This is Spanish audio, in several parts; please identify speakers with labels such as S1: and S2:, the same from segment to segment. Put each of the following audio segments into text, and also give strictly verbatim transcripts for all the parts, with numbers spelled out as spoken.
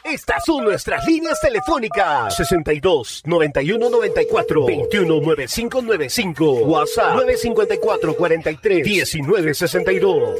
S1: Estas son nuestras líneas telefónicas: sesenta y dos, noventa y uno, noventa y cuatro, veintiuno, noventa y cinco noventa y cinco. WhatsApp nueve cinco cuatro, cuarenta y tres, diecinueve sesenta y dos.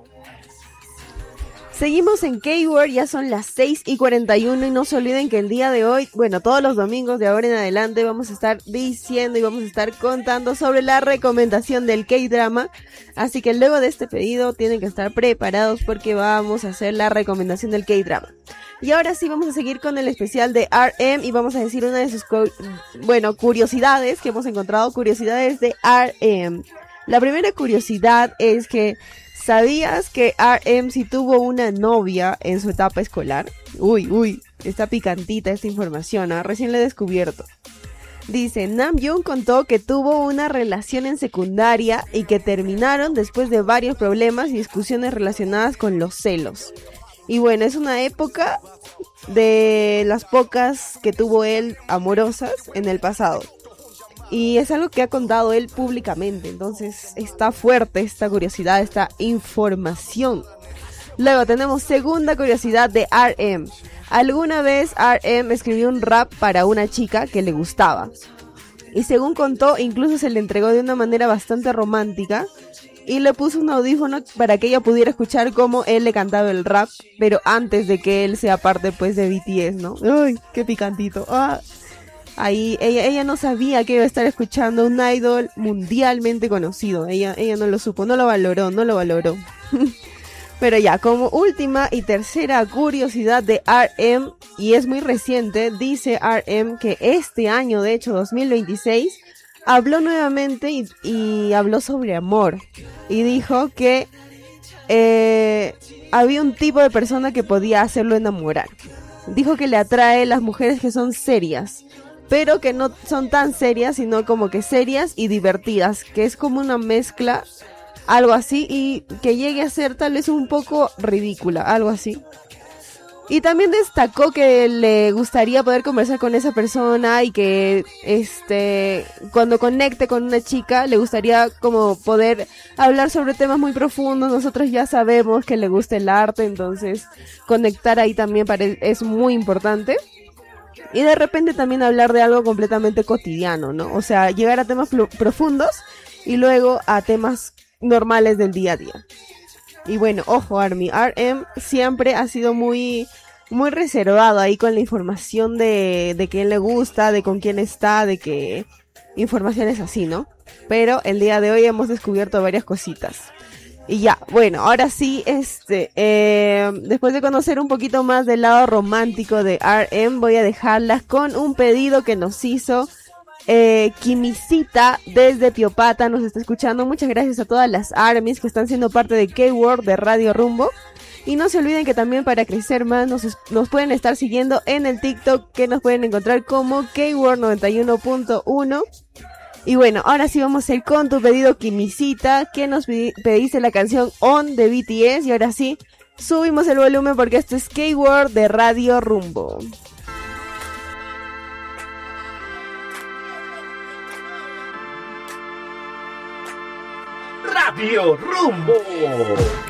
S2: Seguimos en K-Word, ya son las seis y cuarenta y uno y no se olviden que el día de hoy, bueno, todos los domingos de ahora en adelante vamos a estar diciendo y vamos a estar contando sobre la recomendación del K-Drama, así que luego de este pedido tienen que estar preparados porque vamos a hacer la recomendación del K-Drama. Y ahora sí vamos a seguir con el especial de R M y vamos a decir una de sus, cu- bueno, curiosidades que hemos encontrado, curiosidades de R M. La primera curiosidad es que ¿sabías que R M sí tuvo una novia en su etapa escolar? Uy, uy, está picantita esta información, ¿eh? Recién la he descubierto. Dice, Namjoon contó que tuvo una relación en secundaria y que terminaron después de varios problemas y discusiones relacionadas con los celos. Y bueno, es una época de las pocas que tuvo él amorosas en el pasado. Y es algo que ha contado él públicamente, entonces está fuerte esta curiosidad, esta información. Luego tenemos segunda curiosidad de R M. Alguna vez R M escribió un rap para una chica que le gustaba. Y según contó, incluso se le entregó de una manera bastante romántica. Y le puso un audífono para que ella pudiera escuchar cómo él le cantaba el rap, pero antes de que él sea parte pues de B T S, ¿no? ¡Ay, qué picantito! ¡Ah! Ahí ella, ella no sabía que iba a estar escuchando un idol mundialmente conocido. Ella, ella no lo supo, no lo valoró, no lo valoró. Pero ya, como última y tercera curiosidad de R M, y es muy reciente, dice R M que este año, de hecho dos mil veintiséis, habló nuevamente y, y habló sobre amor. Y dijo que eh, había un tipo de persona que podía hacerlo enamorar. Dijo que le atrae las mujeres que son serias, pero que no son tan serias, sino como que serias y divertidas, que es como una mezcla, algo así, y que llegue a ser tal vez un poco ridícula, algo así. Y también destacó que le gustaría poder conversar con esa persona y que este cuando conecte con una chica le gustaría como poder hablar sobre temas muy profundos. Nosotros ya sabemos que le gusta el arte, entonces conectar ahí también pare- es muy importante. Y de repente también hablar de algo completamente cotidiano, ¿no? O sea, llegar a temas pl- profundos y luego a temas normales del día a día. Y bueno, ojo, Army, R M siempre ha sido muy, muy reservado ahí con la información de, de quién le gusta, de con quién está, de que informaciones así, ¿no? Pero el día de hoy hemos descubierto varias cositas. Y ya, bueno, ahora sí, este, eh, después de conocer un poquito más del lado romántico de R M, voy a dejarlas con un pedido que nos hizo Eh, Kimisita desde Piopata, nos está escuchando. Muchas gracias a todas las ARMYs que están siendo parte de K-Word de Radio Rumbo. Y no se olviden que también para crecer más nos, nos pueden estar siguiendo en el TikTok, que nos pueden encontrar como K-Word noventa y uno punto uno. Y bueno, ahora sí vamos a ir con tu pedido, Kimisita, que nos pedi- pediste la canción On de B T S. Y ahora sí, subimos el volumen porque esto es K-Word de Radio Rumbo.
S1: Radio Rumbo.